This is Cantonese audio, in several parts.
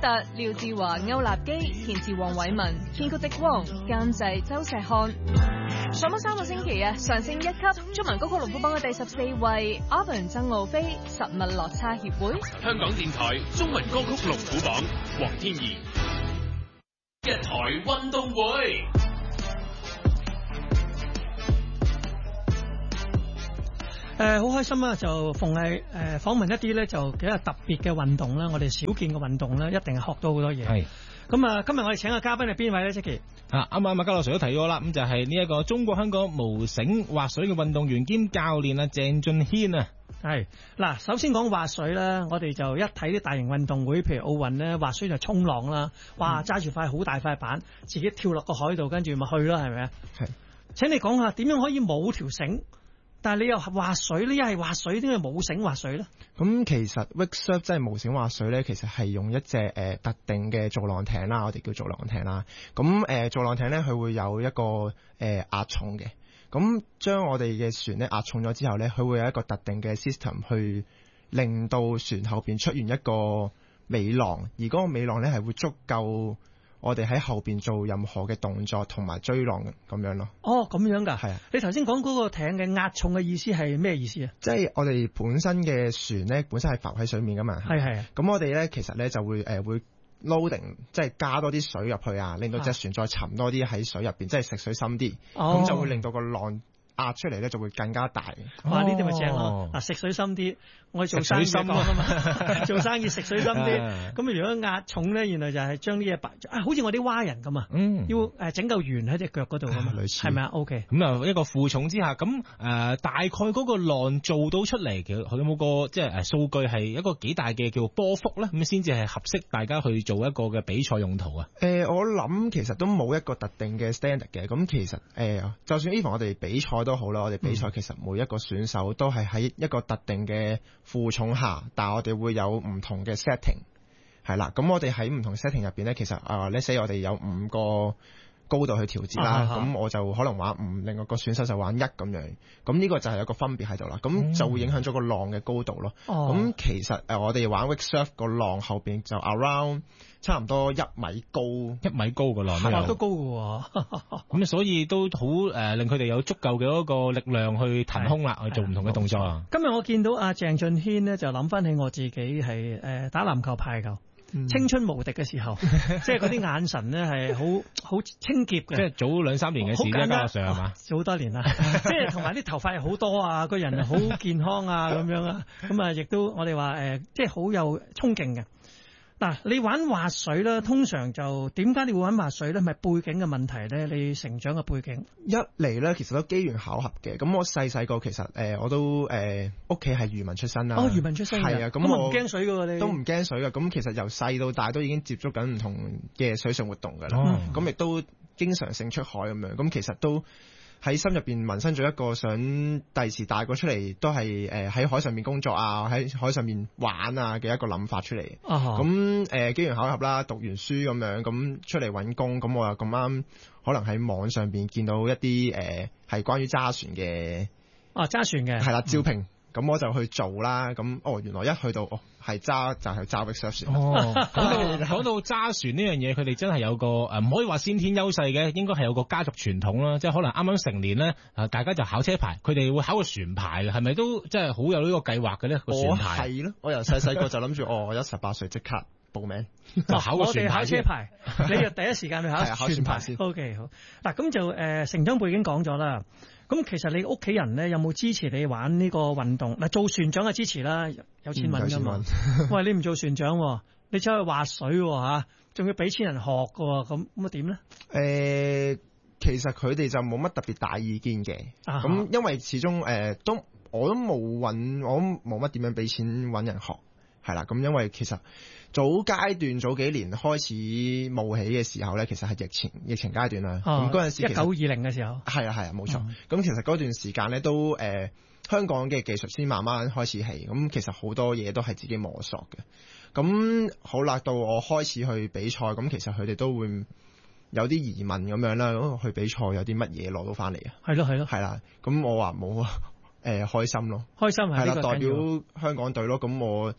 達、廖志華、歐立基，填詞黃偉文，編曲的光，監製周石漢。上咗3個星期啊，上升1級，中文歌曲龍虎榜嘅第14位 ，Alvin 曾傲飛，實物落差協會。 香港電台中文歌曲龍虎榜，黃天怡。一台運動會。 好開心啊！就逢係訪問一啲咧就幾個特別嘅運動啦，我哋少見嘅運動咧，一定係學到好多嘢。係咁啊！今日我哋請嘅嘉賓係邊位咧？Jackie 啱啱麥嘉樂 Sir 都提咗啦，咁就係呢一個中國香港無繩滑水嘅運動員兼教練啊，鄭俊軒啊。 係嗱，首先講滑水啦，我哋就一睇啲大型運動會，譬如奧運咧，滑水就衝浪啦，哇！揸住塊好大塊板，自己跳落個海度，跟住咪去咯，係咪啊？係。請你講下點樣可以冇條繩？但係你又滑水呢？一係滑水，點解冇繩滑水咧？ 咁其實 wake surf 即係無繩滑水咧，其實係用一隻特定嘅造浪艇啦，我哋叫造浪艇啦。咁造浪艇咧，佢會有一個壓重嘅。咁將我哋嘅船咧壓重咗之後咧，佢會有一個特定嘅 system 去令到船後邊出現一個尾浪，而嗰個尾浪咧係會足夠我哋喺後邊做任何嘅動作同埋追浪咁樣咯。哦，咁樣噶？係啊。你頭先講嗰個艇嘅壓重嘅意思係咩意思啊？即係我哋本身嘅船咧，本身係浮喺水面噶嘛。係。咁我哋咧其實咧就會會 loading， 即係加多啲水入去啊，令到隻船再沉多啲喺水入邊，即係食水深啲。咁就會令到個浪壓出嚟咧就會更加大。哇！呢啲咪正咯。嗱，食水深啲，我哋做生意講啊嘛，做生意食水深啲。咁如果壓重咧，原來就係將啲嘢擺，好似我啲蛙人咁啊，要整嚿圓喺隻腳嗰度啊嘛，類似係咪啊 ？OK。咁啊，一個負重之下，咁大概嗰個浪做到出嚟，其實佢有冇個即係數據係一個幾大嘅叫波幅咧？咁先至係合適大家去做一個嘅比賽用途啊？我諗其實都冇一個特定嘅 standard 嘅。咁其實就算 even 我哋比賽都好啦，我哋比賽其實每一個選手都係喺一個特定嘅負重下，但係我哋會有唔同嘅 setting， 係啦。咁我哋喺唔同 setting 入邊咧，其實let's say 我哋有5個高度去調節啦，咁我就可能玩5，另外個選手就玩1咁樣。咁呢個就係有個分別喺度啦。咁就會影響咗個浪嘅高度咯。咁其實我哋玩 wake surf 個浪後邊就 around 差唔多1米高，1米高個浪都高嘅。咁所以都好令佢哋有足夠嘅嗰個力量去騰空啦，去做唔同嘅動作啊。今日我見到阿鄭俊軒咧，就諗翻起我自己係打籃球、排球。青春無敵嘅時候，即係嗰啲眼神咧係好清潔嘅，即係早2-3年嘅事啫，加上係嘛，早多年啦，即係同埋啲頭髮係好多啊，個人好健康啊咁樣啊，咁啊亦都我哋話即係好有衝勁嘅。嗱，你玩滑水咧，通常就點解你會玩滑水咧？係咪背景嘅問題咧？你成長嘅背景一嚟咧，其實都機緣巧合嘅。咁我細個其實我都屋企係漁民出身啦。哦，漁民出身係啊，咁我唔驚水㗎喎，你都唔驚水㗎。咁其實由細到大都已經接觸緊唔同嘅水上活動㗎啦。咁亦都經常性出海咁樣。咁其實都喺心入邊萌生咗一個想第時大個出嚟都係喺海上面工作啊，喺海上面玩啊嘅一個諗法出嚟。咁機緣巧合啦，讀完書咁樣，咁出嚟揾工，咁我又咁啱可能喺網上邊見到一啲係關於揸船嘅。揸船嘅係啦，招聘。咁我就去做啦，咁原來一去到係揸就係揸 wake surf 船。講到揸船呢樣嘢，佢哋真係有個唔可以話先天優勢嘅，應該係有個家族傳統啦。即係可能啱啱成年咧，大家就考車牌，佢哋會考個船牌嘅，係咪都即係好有呢個計劃嘅咧？個船牌係咯，我由細個就諗住我18歲即刻報名考個船牌。我哋考車牌，你就第一時間去考船牌先。OK 好，嗱咁就成長背景講咗啦。咁其實你屋企人咧有冇支持你玩呢個運動？嗱，做船長就支持啦，有錢揾㗎嘛。喂，你唔做船長，你走去滑水嚇，仲要俾錢人學㗎，咁啊點咧？其實佢哋就冇乜特別大意見嘅。咁因為始終我都冇乜點樣俾錢揾人學。係啦，咁因為其實早幾年開始冒起嘅時候咧，其實係疫情階段啦。咁嗰陣時1920嘅時候，係啊，冇錯。咁其實嗰段時間咧都香港嘅技術先慢慢開始起，咁其實好多嘢都係自己摸索嘅。咁好啦，到我開始去比賽，咁其實佢哋都會有啲疑問咁樣啦。咁去比賽有啲乜嘢攞到翻嚟啊？係啦。咁我話冇啊，開心咯，開心係啦，代表香港隊咯。咁我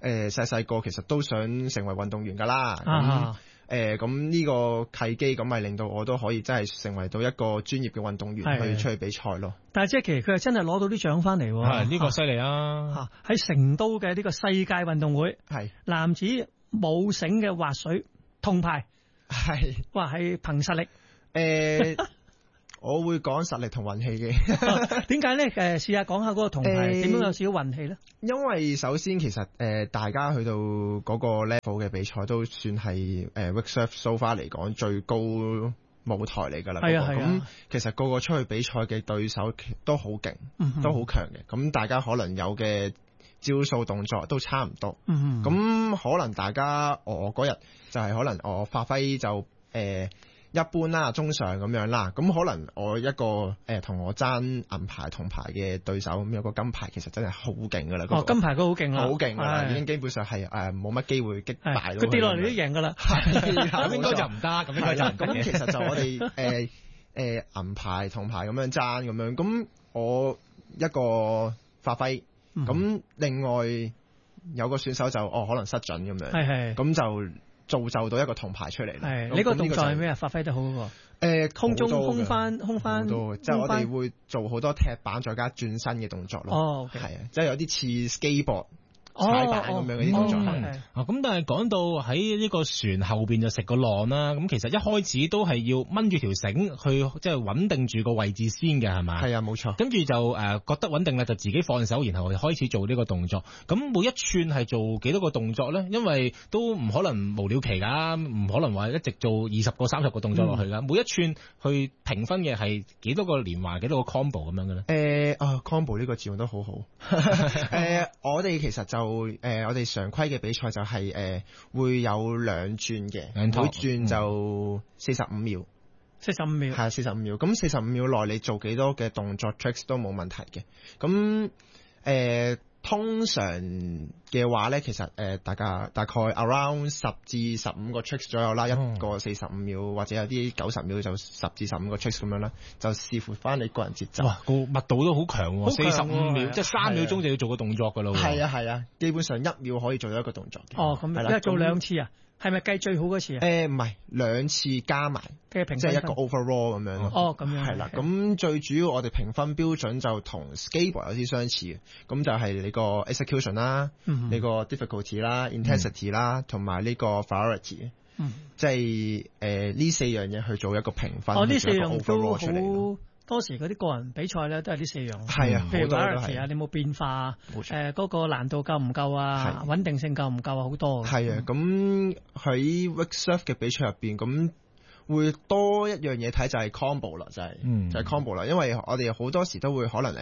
細個其實都想成為運動員㗎啦。咁呢個契機咁咪令到我都可以真係成為到一個專業嘅運動員去出去比賽咯。 但係即係其實佢係真係攞到啲獎翻嚟喎。 係呢個犀利啊！ 喺成都嘅呢個世界運動會，係男子冇繩嘅滑水銅牌，係哇係憑實力。 我會講實力同運氣嘅。 點解咧？試下講下嗰個銅牌點樣有少少運氣咧？ 因為首先其實大家去到嗰個 level 嘅比賽都算係Wake Surf so far 嚟講最高舞台嚟㗎啦。係啊係啊。咁其實個個出去比賽嘅對手都好勁，都好強嘅。咁大家可能有嘅招數動作都差唔多。咁可能大家我嗰日就係可能我發揮就一般啦，中上咁樣啦，咁可能我一個同我爭銀牌、銅牌嘅對手，咁有個金牌，其實真係好勁噶啦。 金牌都好勁啦， 好勁噶啦，已經基本上係冇乜機會擊敗到佢。 佢跌落嚟都贏噶啦， 咁應該就唔得，咁應該就唔得。 咁其實就我哋銀牌、銅牌咁樣爭咁樣，咁我一個發揮，咁另外有個選手就可能失準咁樣，咁就造就到一個銅牌出嚟。係你個動作係咩啊？發揮得好嗰個。空中空翻，即係我哋會做好多踢板再加轉身嘅動作咯。係啊，即係有啲似 skateboard 踩板咁樣嗰啲動作。 咁但係講到喺呢個船後邊就食個浪啦。咁其實一開始都係要掹住條繩去即係穩定住個位置先嘅，係咪？ 係啊，冇錯。 跟住就覺得穩定啦，就自己放手，然後開始做呢個動作。咁每一串係做幾多個動作咧？因為都唔可能無了期㗎，唔可能話一直做20個、30個動作落去㗎。每一串去評分嘅係幾多個連環、幾多個 combo 咁樣嘅咧 ？combo 呢個字用得好好。我哋其實就我哋常規嘅比賽就係會有2轉嘅，每轉就45秒。45秒係45秒。咁45秒內你做幾多嘅動作 tricks 都冇問題嘅。咁通常嘅話咧，其實大概 around 10至15個 tricks 左右啦，一個45秒或者有啲90秒就10至15個 tricks 咁樣啦，就視乎翻你個人節奏。 哇，個密度都好強喎，45秒即係3秒鐘就要做個動作㗎咯。 係啊，基本上1秒可以做到一個動作嘅。 咁係啦，做2次啊？係咪計最好嗰次啊？ 唔係2次加埋嘅評分，即係一個 overall 咁樣咯。咁樣係啦。咁最主要我哋評分標準就同 skateboard 有啲相似嘅。咁就係你個 execution 啦，你個 difficulty 啦，intensity 啦，同埋呢個 variety。即係呢4樣嘢去做一個評分。呢4樣都好。多時嗰啲個人比賽咧都係呢4樣。係啊，譬如 variety 啊，你冇變化，嗰個難度夠唔夠啊？穩定性夠唔夠啊？好多。係啊，咁喺 Wake Surf 嘅比賽入邊，咁會多一樣嘢睇就係 combo 啦，就係 combo 啦。因為我哋好多時都會可能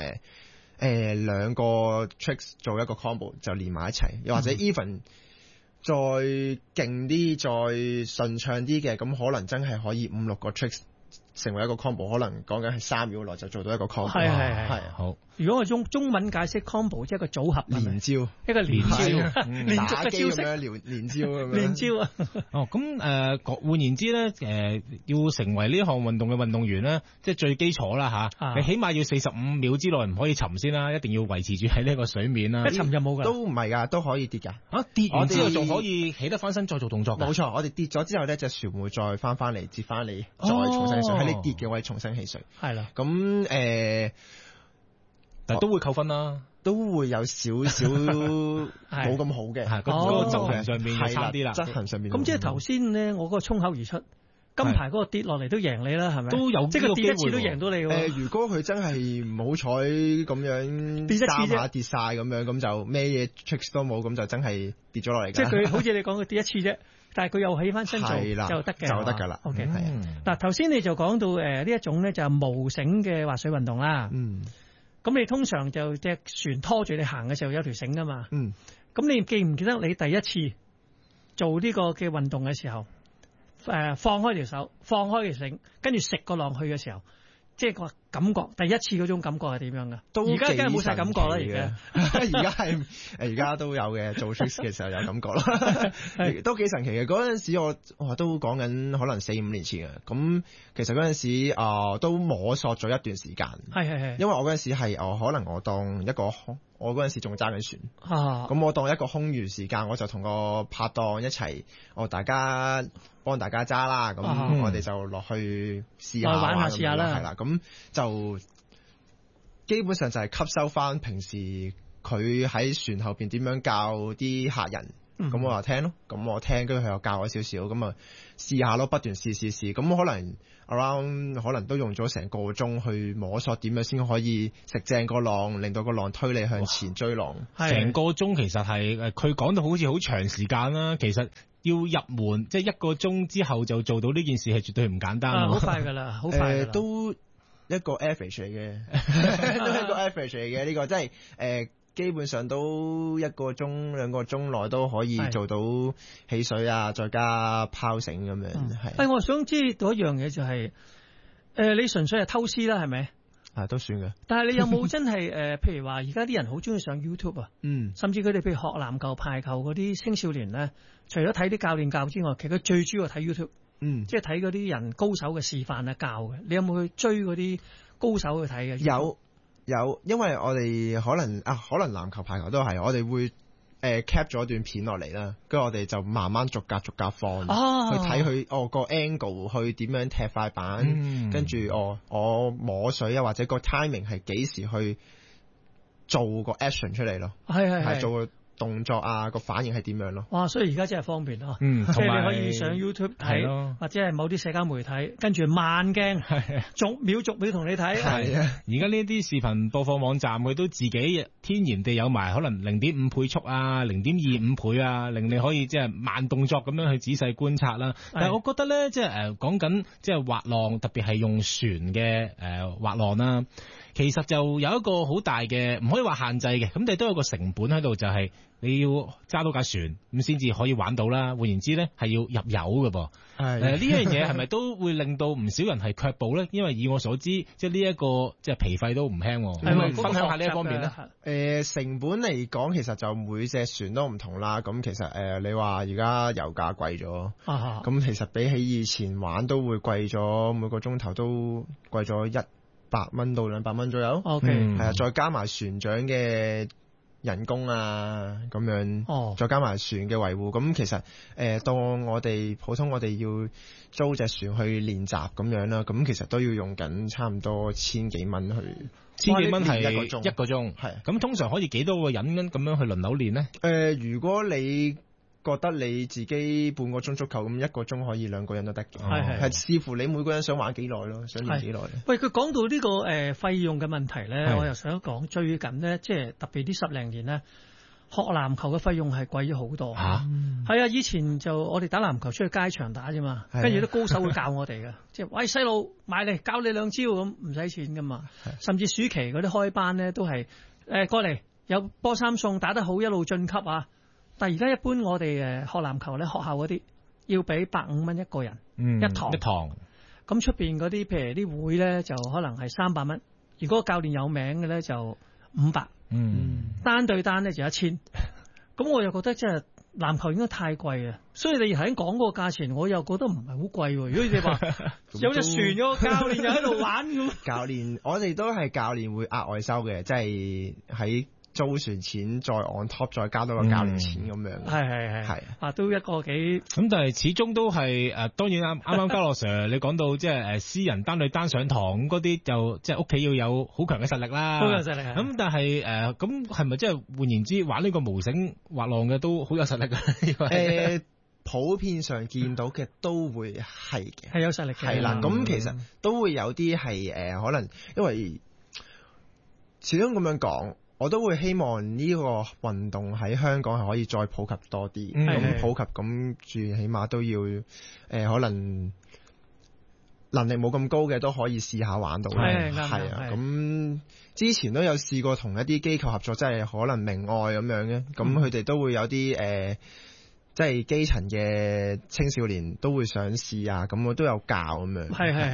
2個 tricks 做一個 combo 就連埋一齊，又或者 even 再勁啲、再順暢啲嘅，咁可能真係可以5-6個 tricks。成為一個 combo， 可能講緊係3秒內就做到一個 combo。係好。如果我中文解釋 combo， 即係一個組合連招， 一個連招，連續嘅招式， 連招咁樣。 連招啊！ 咁換言之咧，要成為呢項運動嘅運動員咧，即係最基礎啦嚇。你起碼要45秒之內唔可以沉先啦，一定要維持住喺呢個水面啦。 一沉就冇㗎。 都唔係㗎，都可以跌㗎。 跌完之後仲可以起得翻身再做動作㗎。 冇錯，我哋跌咗之後咧，隻船會再翻嚟接翻你，再重新水。喺你跌嘅位重新起水。係啦。咁但都會扣分啦， 都會有少少冇咁好嘅， 嗰個執行上面差啲啦， 執行上面。 咁即係頭先咧，我嗰個衝口而出，金牌嗰個跌落嚟都贏你啦，係咪？ 都有即係佢跌一次都贏到你喎。 如果佢真係唔好彩咁樣跌一次跌晒咁樣，咁就咩嘢 tricks 都冇，咁就真係跌咗落嚟。 即係佢好似你講佢跌一次啫。但係佢又起翻身做就得嘅， 就得㗎啦。 OK，嗱頭先你就講到呢一種咧就係無繩嘅滑水運動啦。咁你通常就隻船拖住你行嘅時候有條繩㗎嘛。咁你記唔記得你第一次做呢個嘅運動嘅時候，放開條手，放開條繩，跟住食個浪去嘅時候，即係感覺，第一次嗰種感覺係點樣噶？ 都而家梗係冇晒感覺啦， 而家都有嘅，做 tricks 嘅時候有感覺啦，都幾神奇嘅。嗰陣時我都講緊可能4-5年前嘅，咁其實嗰陣時都摸索咗一段時間，係，因為我嗰陣時係可能我當一個我嗰陣時仲揸緊船，咁我當一個空餘時間，我就同個拍檔一齊，大家幫大家揸啦，咁我哋就落去試下玩下試下啦， 係啦，咁就基本上就係吸收翻平時佢喺船後邊點樣教啲客人，咁我話聽咯，咁我聽，跟住佢又教我少少，咁啊試下咯，不斷試，咁可能 around 可能都用咗成個鐘去摸索點樣先可以食正個浪，令到個浪推你向前追浪。 成個鐘其實係佢講到好似好長時間啦，其實要入門即係1個鐘之後就做到呢件事係絕對唔簡單。 好快㗎啦，好快都一個 average 嚟嘅，都一個 average 嚟嘅呢個，即係基本上都1個鐘2個鐘內都可以做到起水啊，再加拋繩咁樣。係。 我想知道一樣嘢就係，你純粹係偷師啦，係咪？ 都算嘅。 但係你有冇真係譬如話而家啲人好中意上 YouTube 啊，甚至佢哋譬如學籃球、排球嗰啲青少年咧，除咗睇啲教練教之外，其實佢最主要睇 YouTube。即係睇嗰啲人高手嘅示範啊，教嘅。你有冇去追嗰啲高手去睇嘅？ 有，因為我哋可能籃球、排球都係，我哋會cap 咗段片落嚟啦，跟住我哋就慢慢逐格放，去睇佢個 angle 去點樣踢塊板，跟住我摸水啊，或者個 timing 係幾時去做個 action 出嚟咯，係做動作啊，個反應係點樣咯？哇！ 所以而家真係方便咯，即係你可以上 YouTube 睇，或者係某啲社交媒體，跟住慢鏡逐秒同你睇。 係啊，而家呢啲視頻播放網站佢都自己天然地有埋可能0.5倍速啊、0.25倍啊，令你可以即係慢動作咁樣去仔細觀察啦。但係我覺得咧，即係講緊即係滑浪，特別係用船嘅滑浪啦。其實就有一個好大嘅，唔可以話限制嘅，咁你都有個成本喺度，就係你要揸到架船咁先至可以玩到啦。換言之咧，係要入油㗎噃。呢樣嘢係咪都會令到唔少人係卻步咧？因為以我所知，即係呢一個即係皮費都唔輕。係咪分享下呢一方面咧？ 成本嚟講，其實就每隻船都唔同啦。咁其實你話而家油價貴咗，咁其實比起以前玩都會貴咗，每個鐘頭都貴咗100蚊到200蚊左右。係啊，再加埋船長嘅人工啊，咁樣，再加埋船嘅維護，咁其實當我哋普通我哋要租隻船去練習咁樣啦，咁其實都要用緊差唔多1000幾蚊去 ，1000幾蚊係一個鐘， 係。咁通常可以幾多個人咁樣去輪流練呢？ 如果你覺得你自己半個鐘足球，咁1個鐘可以2個人都得嘅，係視乎你每個人想玩幾耐咯，想練幾耐。 喂，佢講到呢個費用嘅問題咧，我又想講最近呢，即係特別呢10零年咧，學籃球嘅費用係貴咗好多。係啊，以前就我哋打籃球出去街場打啫嘛，跟住啲高手會教我哋嘅，即係喂細路埋嚟教你2招咁，唔使錢噶嘛。甚至暑期嗰啲開班咧都係過嚟有波衫送，打得好一路晉級啊！但係而家一般我哋學籃球咧，學校嗰啲要俾150蚊一個人，一堂。咁出邊嗰啲譬如啲會咧就可能係300蚊，如果教練有名嘅咧就500，單對單咧就1000。咁我又覺得即係籃球應該太貴啊，所以你頭先講嗰個價錢，我又覺得唔係好貴。如果你話有隻船嗰個教練又喺度玩咁， 教練我哋都係教練會額外收嘅，即係喺租船錢再 on top 再加多個教練錢咁樣，係都一個幾咁，但係始終都係當然啱嘉樂 Sir 你講到即係私人單對單上堂嗰啲，就即係屋企要有好強嘅實力啦， 好有實力。咁但係咁係咪即係換言之玩呢個無繩滑浪嘅都好有實力啊？ 普遍上見到嘅都會係嘅， 係有實力嘅， 係啦。咁其實都會有啲係可能因為始終咁樣講。我都會希望呢個運動喺香港係可以再普及多啲，咁普及咁住，起碼都要可能能力冇咁高嘅都可以試下玩到。係啊，咁之前都有試過同一啲機構合作，即係可能明愛咁樣嘅，咁佢哋都會有啲即係基層嘅青少年都會想試啊，咁我都有教咁樣。 係。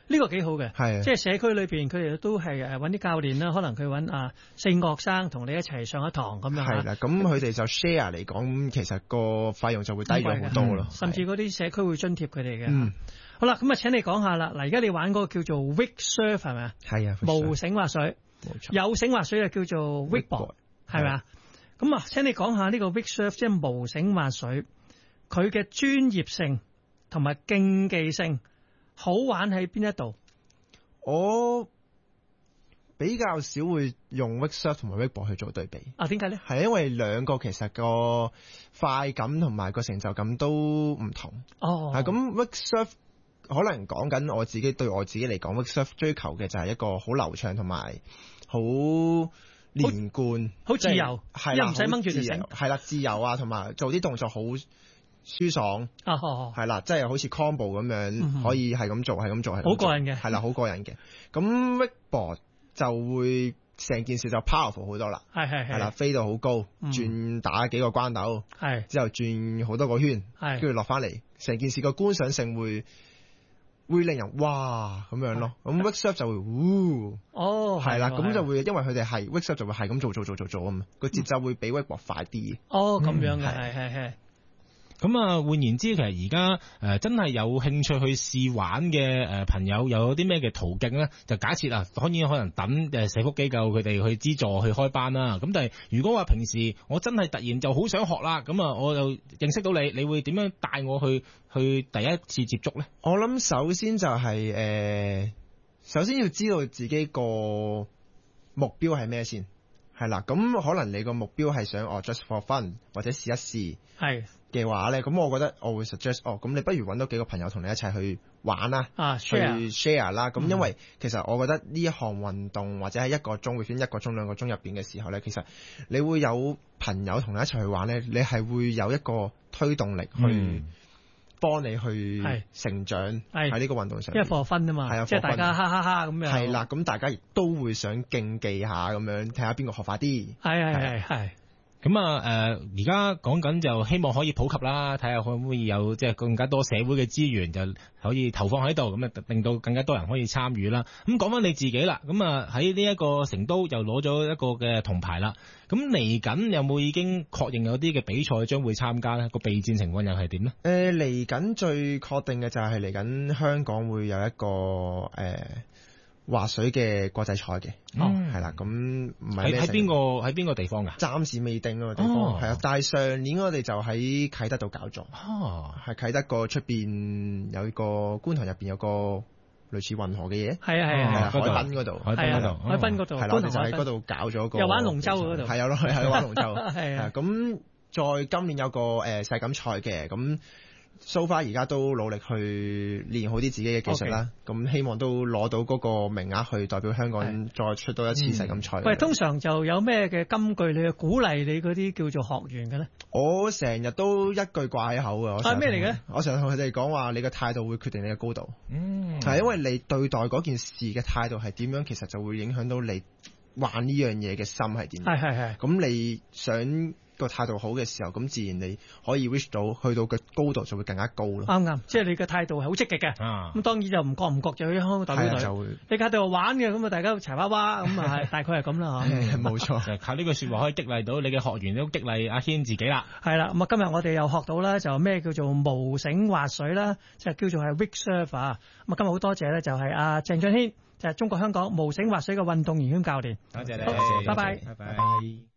呢個幾好嘅， 係即係社區裏邊佢哋都係揾啲教練啦，可能佢揾4個學生同你一齊上一堂咁樣。 係啦，咁佢哋就 share 嚟講，其實個費用就會低咗好多咯。 甚至嗰啲社區會津貼佢哋嘅。 嗯， 好啦，咁啊請你講下啦。嗱，而家你玩嗰個叫做 wake surf 係咪啊？ 係啊， 無繩滑水。 冇錯。 有繩滑水就叫做 wakeboard 係咪啊？咁啊，請你講下呢個 wake surf 即係無繩滑水，佢嘅專業性同埋競技性好玩喺邊一度？ 我比較少會用 wake surf 同埋 wakeboard 去做對比。 點解咧？ 係因為兩個其實個快感同埋個成就感都唔同。 哦。 係咁 wake surf 可能講緊我自己對我自己嚟講 wake surf 追求嘅就係一個好流暢同埋好連貫， 好自由， 係啦， 唔使掹住條繩， 係啦，自由啊，同埋做啲動作好舒爽。係啦，即係好似 combo 咁樣，可以係咁做，係咁做，係好過癮嘅， 係啦，好過癮嘅。咁 wakeboard 就會成件事就 powerful 好多啦，係啦，飛到好高，轉打幾個關斗，之後轉好多個圈，跟住落翻嚟，成件事個觀賞性會令人哇咁樣咯，咁 wake surf 就會係啦，咁就會因為佢哋係 wake surf 就會係咁做啊嘛，個節奏會比 wakeboard 快啲。 咁樣嘅，係。 咁啊，換言之，其實而家真係有興趣去試玩嘅朋友，有啲咩嘅途徑咧？就假設當然可能等社福機構佢哋去資助去開班啦。咁但係如果話平時我真係突然就好想學啦，咁啊我就認識到你會點樣帶我去第一次接觸咧？ 我諗首先就係首先要知道自己個目標係咩先，係啦。咁可能你個目標係想just for fun 或者試一試係嘅話咧，咁我覺得我會 suggest 咁你不如揾多幾個朋友同你一齊去玩啦，去 share 啦。咁因為其實我覺得呢一項運動或者喺1個鐘，1個鐘2個鐘入邊嘅時候咧，其實你會有朋友同你一齊去玩咧，你係會有一個推動力去幫你去成長喺呢個運動上， 因為課分啊嘛，即係大家哈哈哈咁樣。 係啦，咁大家亦都會想競技下咁樣，睇下邊個學快啲。 係。 咁而家講緊就希望可以普及啦，睇下可唔可以有即係更加多社會嘅資源就可以投放喺度，咁令到更加多人可以參與啦。咁講翻你自己啦，咁喺呢一個成都又攞咗一個嘅銅牌啦。咁嚟緊有冇已經確認有啲嘅比賽將會參加咧？個備戰情況又係點呢？ 嚟緊最確定嘅就係嚟緊香港會有一個滑水嘅國際賽嘅，係啦，咁唔係喺邊個地方㗎？ 暫時未定個地方，係啊，但係上年我哋就喺啟德度搞咗，係啟德個出邊有一個觀塘入邊有個類似運河嘅嘢，係啊，海濱嗰度， 海濱嗰度， 係啦，我哋就喺嗰度搞咗個， 又玩龍舟嗰度， 係啊，玩龍舟，係咁再今年有個世錦賽嘅咁。So far 而家都努力去練好啲自己嘅技術啦，咁希望都攞到嗰個名額去代表香港再出多一次世錦賽。喂， 通常就有咩嘅金句你去鼓勵你嗰啲叫做學員嘅咧？ 我成日都一句掛喺口嘅。係咩嚟嘅？我成日同佢哋講話，你嘅態度會決定你嘅高度。係因為你對待嗰件事嘅態度係點樣，其實就會影響到你玩呢樣嘢嘅心係點。係。咁你想個態度好嘅時候，咁自然你可以 reach 到去到個高度就會更加高咯。啱，即係你嘅態度係好積極嘅。咁當然就唔覺就去香港代表隊。你喺度玩嘅，咁啊大家柴娃娃咁啊，大概係咁啦嚇。 冇錯， 就靠呢句説話可以激勵到你嘅學員，都激勵阿軒自己啦。 係啦，咁啊今日我哋又學到啦，就咩叫做無繩滑水啦，即係叫做係 wake surf 啊。咁啊今日好多謝咧，就係阿鄭俊軒，就係中國香港無繩滑水嘅運動員兼教練。 多謝你， 拜拜。 拜拜。